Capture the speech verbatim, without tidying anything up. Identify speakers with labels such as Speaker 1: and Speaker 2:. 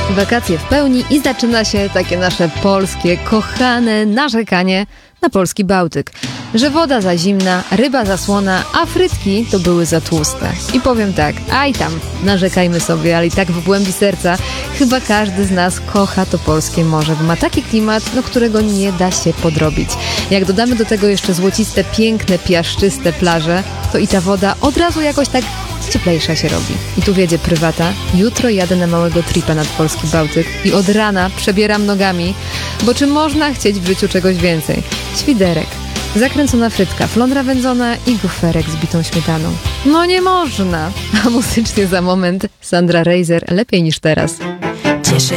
Speaker 1: Wakacje w pełni i zaczyna się takie nasze polskie, kochane narzekanie na polski Bałtyk. Że woda za zimna, ryba za słona, a frytki to były za tłuste. I powiem tak, aj tam, narzekajmy sobie, ale i tak w głębi serca chyba każdy z nas kocha to polskie morze, bo ma taki klimat, no którego nie da się podrobić. Jak dodamy do tego jeszcze złociste, piękne, piaszczyste plaże, to i ta woda od razu jakoś tak cieplejsza się robi. I tu wiedzie prywata. Jutro jadę na małego tripa nad polski Bałtyk i od rana przebieram nogami, bo czy można chcieć w życiu czegoś więcej? Świderek, zakręcona frytka, flądra wędzona i goferek z bitą śmietaną. No nie można! A muzycznie za moment Sandra Reiser, lepiej niż teraz.